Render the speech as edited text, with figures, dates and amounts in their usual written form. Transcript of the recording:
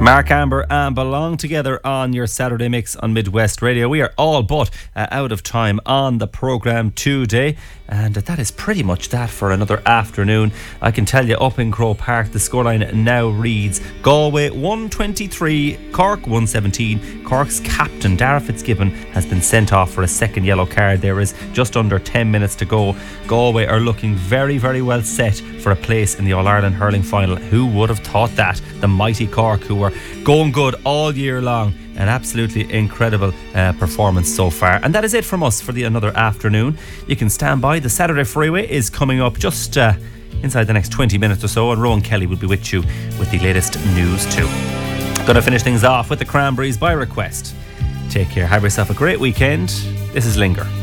Mark Amber and Belong Together on your Saturday mix on Midwest Radio. We are all but out of time on the programme today, and that is pretty much that for another afternoon. I can tell you up in Croke Park the scoreline now reads Galway 123, Cork 117. Cork's captain Dara Fitzgibbon has been sent off for a second yellow card. There is just under 10 minutes to go. Galway are looking very, very well set for a place in the All-Ireland hurling final. Who would have thought that? The mighty Cork, who were going good all year long. An absolutely incredible performance so far. And that is it from us for another afternoon. You can stand by. The Saturday Freeway is coming up just inside the next 20 minutes or so, and Rowan Kelly will be with you with the latest news too. Gonna finish things off with the Cranberries by request. Take care, have yourself a great weekend. This is Linger.